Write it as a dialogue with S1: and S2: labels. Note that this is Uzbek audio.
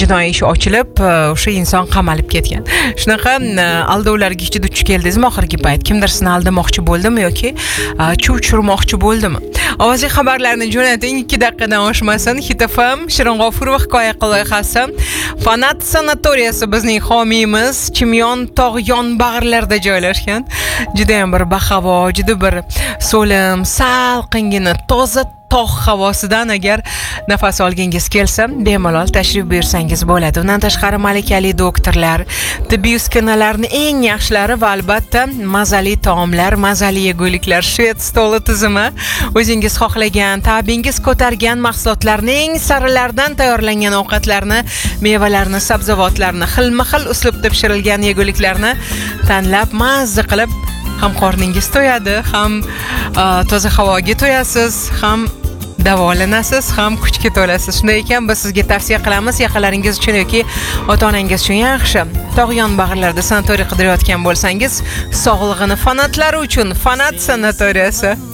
S1: jinoiy ish ochilib, o'sha inson qamalib ketgan. Shunaqa aldovlarga ichida duch keldingizmi oxirgi payt? Kimdir sizni aldamoqchi bo'ldimi yoki chuv tushirmoqchi bo'ldimi? Ovozli xabarlarni jo'nating, 2 daqiqadan oshmasin. Hit FM Shirin G'ofurova hikoya loyihasi. Fanat sanatoriyasi bizning homiyimiz Chimyon tog' yonbag'irlarida joylashgan. Juda ham bir bahavo, juda bir so'lim, salqingina, toza tog' havosidan agar nafas olgingiz kelsa, bemalol tashrif buyursangiz bo'ladi. Undan tashqari malakali doktorlar, tibbiy uskunalarning eng yaxshilari va albatta mazali taomlar, mazali yeguliklar, shved stoli tizimi, o'zingiz xohlagan, ta'bingiz ko'targan mahsulotlarning eng saralaridan tayyorlangan ovqatlarni, mevalarni, sabzavotlarni, xilma-xil uslubda pishirilgan yeguliklarni tanlab, mazza qilib ham qorningiz to'yadi, ham toza havoga to'yasiz, ham davolanasiz, ham kuchga to'lasiz. Shunday ekan, biz sizga tavsiya qilamiz, yaqinlaringiz uchun yoki ota-onangiz uchun yaxshi tog' yonbag'irlarda sanatoriy qidirayotgan bo'lsangiz, sog'lig'ini fanatlari uchun Fanat sanatoriyasi